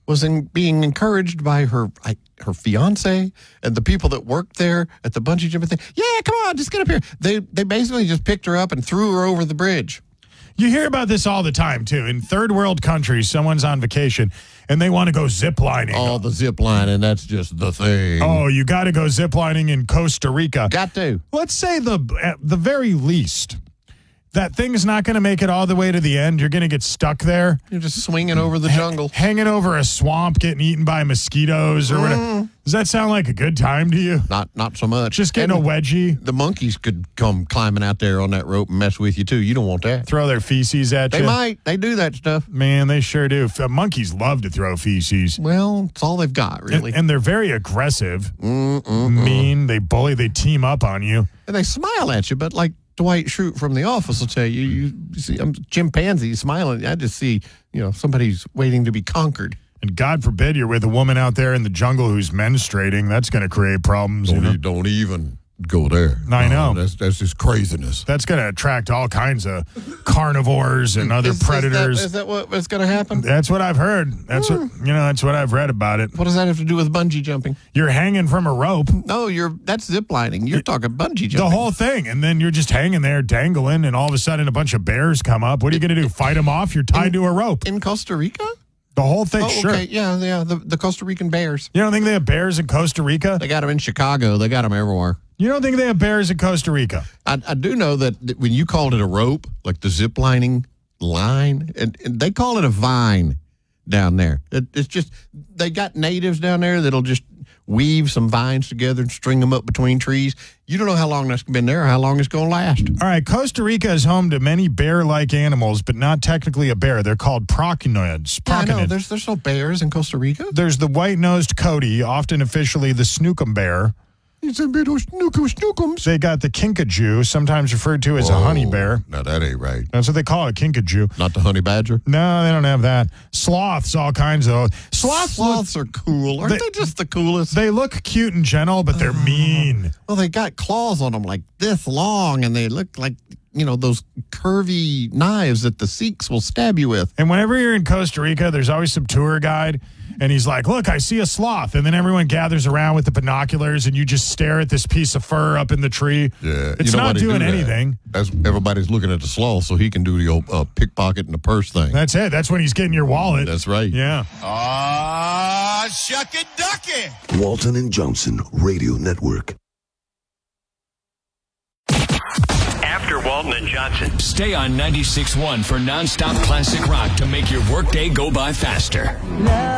was being encouraged by her fiance and the people that worked there at the bungee jumping thing. Yeah, come on, just get up here. They basically just picked her up and threw her over the bridge. You hear about this all the time, too. In third world countries, someone's on vacation, and they want to go ziplining. Oh, the ziplining, that's just the thing. Oh, you got to go ziplining in Costa Rica. Got to. Let's say at the very least, that thing's not going to make it all the way to the end. You're going to get stuck there. You're just swinging over the jungle. Hanging over a swamp, getting eaten by mosquitoes or whatever. Does that sound like a good time to you? Not so much. Just getting a wedgie. The monkeys could come climbing out there on that rope and mess with you, too. You don't want that. Throw their feces at you. They might. They do that stuff. Man, they sure do. Monkeys love to throw feces. Well, it's all they've got, really. And they're very aggressive, mean. They bully. They team up on you. And they smile at you, but like Dwight Schrute from The Office will tell you, you see, I'm a chimpanzee smiling. I just see, somebody's waiting to be conquered. And God forbid you're with a woman out there in the jungle who's menstruating. That's going to create problems. Don't even go there. I know. That's just craziness. That's going to attract all kinds of carnivores and other predators. Is that what's going to happen? That's what I've heard. That's what I've read about it. What does that have to do with bungee jumping? You're hanging from a rope. No, that's ziplining. You're talking bungee jumping. The whole thing. And then you're just hanging there dangling, and all of a sudden a bunch of bears come up. What are you going to do? Fight them off? You're tied to a rope. In Costa Rica? The whole thing, sure. Okay. Yeah, the Costa Rican bears. You don't think they have bears in Costa Rica? They got them in Chicago. They got them everywhere. You don't think they have bears in Costa Rica? I do know that when you called it a rope, like the ziplining line, and they call it a vine down there. It's just, they got natives down there that'll just weave some vines together and string them up between trees. You don't know how long that's been there or how long it's going to last. All right, Costa Rica is home to many bear-like animals, but not technically a bear. They're called proconids. Yeah, I know. There's no bears in Costa Rica. There's the white-nosed coati, often officially the snookum bear. It's a bit of snookums. They got the kinkajou, sometimes referred to as a honey bear. No, that ain't right. That's what they call it, kinkajou. Not the honey badger? No, they don't have that. Sloths, all kinds of. Sloths are cool. Aren't they just the coolest? They look cute and gentle, but they're mean. Well, they got claws on them like this long, and they look like, those curvy knives that the Sikhs will stab you with. And whenever you're in Costa Rica, there's always some tour guide, and he's like, look, I see a sloth. And then everyone gathers around with the binoculars, and you just stare at this piece of fur up in the tree. Yeah. It's not doing anything. That's everybody's looking at the sloth, so he can do the old pickpocket and the purse thing. That's it. That's when he's getting your wallet. That's right. Yeah. Shucky ducky. Walton and Johnson Radio Network. After Walton and Johnson. Stay on 96.1 for nonstop classic rock to make your workday go by faster.